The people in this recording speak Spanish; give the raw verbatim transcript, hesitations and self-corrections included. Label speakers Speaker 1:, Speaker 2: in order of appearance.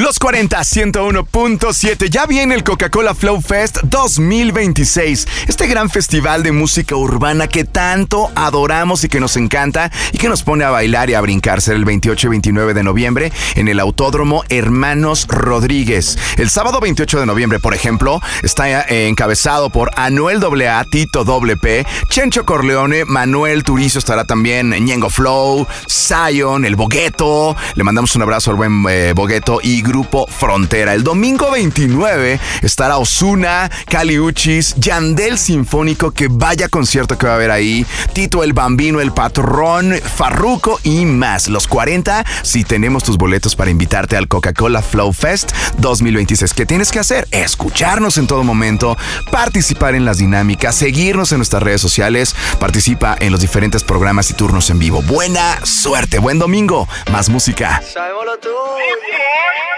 Speaker 1: Los cuarenta, ciento uno punto siete. Ya viene el Coca-Cola Flow Fest dos mil veintiséis. Este gran festival de música urbana que tanto adoramos y que nos encanta y que nos pone a bailar y a brincar. Será el veintiocho y veintinueve de noviembre en el Autódromo Hermanos Rodríguez. El sábado veintiocho de noviembre, por ejemplo, está eh, encabezado por Anuel doble A, Tito doble P, Chencho Corleone, Manuel Turizo estará también, Ñengo Flow, Zion, El Bogueto. Le mandamos un abrazo al buen eh, Bogueto y Grupo Frontera. El domingo veintinueve estará Ozuna, Kali Uchis, Yandel Sinfónico, que vaya concierto que va a haber ahí, Tito el Bambino, El Patrón, Farruko y más. Los cuarenta, si tenemos tus boletos para invitarte al Coca-Cola Flow Fest dos mil veintiséis. ¿Qué tienes que hacer? Escucharnos en todo momento, participar en las dinámicas, seguirnos en nuestras redes sociales, participa en los diferentes programas y turnos en vivo. Buena suerte, buen domingo, más música.